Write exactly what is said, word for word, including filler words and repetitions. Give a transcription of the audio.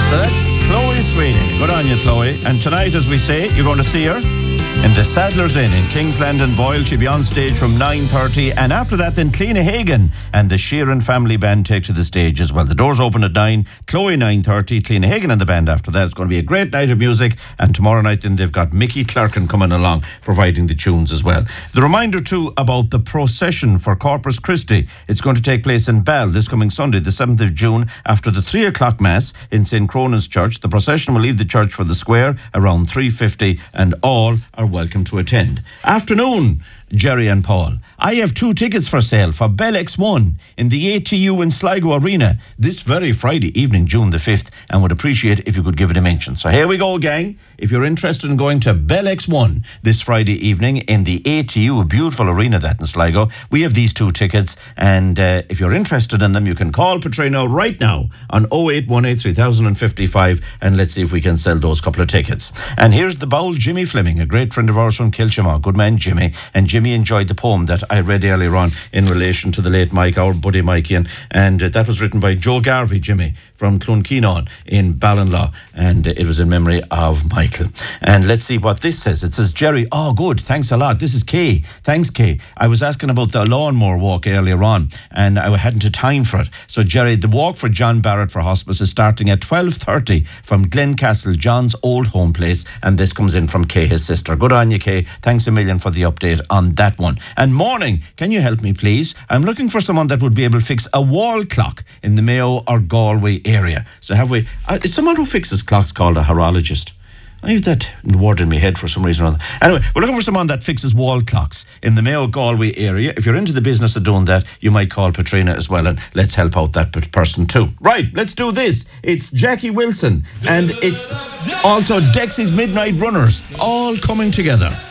So that's Chloe Sweeney. Good on you, Chloe. And tonight, as we say, you're going to see her in the Sadler's Inn in Kingsland and Boyle. She'll be on stage from nine thirty. And after that, then Cleena Hagan and the Sheeran Family Band take to the stage as well. The doors open at nine. Chloe nine thirty. Cleena Hagan and the band after that. It's going to be a great night of music. And tomorrow night, then they've got Mickey Clerkin coming along, providing the tunes as well. The reminder too about the procession for Corpus Christi. It's going to take place in Bell this coming Sunday, the seventh of June, after the three o'clock Mass in Saint Cronan's Church. The procession will leave the church for the square around three fifty, and all are welcome to attend. Afternoon, Jerry and Paul. I have two tickets for sale for Bell X one in the A T U in Sligo Arena this very Friday evening, June the fifth, and would appreciate if you could give it a mention. So here we go, gang. If you're interested in going to Bell X one this Friday evening in the A T U, a beautiful arena that in Sligo, we have these two tickets, and uh, if you're interested in them, you can call Petrino right now on oh eight one eight, three thousand fifty-five, and let's see if we can sell those couple of tickets. And here's the bowl, Jimmy Fleming, a great friend of ours from Kilchamaw. Good man, Jimmy. And Jimmy enjoyed the poem that I read earlier on in relation to the late Mike, our buddy Mikey, and, and uh, that was written by Joe Garvey, Jimmy, from Clunkeenon in Ballinlaw, and uh, it was in memory of Michael. And let's see what this says. It says, Jerry, oh good, thanks a lot. This is Kay. Thanks, Kay. I was asking about the lawnmower walk earlier on, and I hadn't a time for it. So Jerry, the walk for John Barrett for Hospice is starting at twelve thirty from Glencastle, John's old home place, and this comes in from Kay, his sister. Good on you, Kay. Thanks a million for the update on that one. And morning, can you help me please? I'm looking for someone that would be able to fix a wall clock in the Mayo or Galway area. So have we, uh, is someone who fixes clocks called a horologist? I have that word in my head for some reason or other. Anyway, we're looking for someone that fixes wall clocks in the Mayo Galway area. If you're into the business of doing that, you might call Petrina as well, and let's help out that person too. Right, let's do this. It's Jackie Wilson, and it's also Dexy's Midnight Runners, all coming together.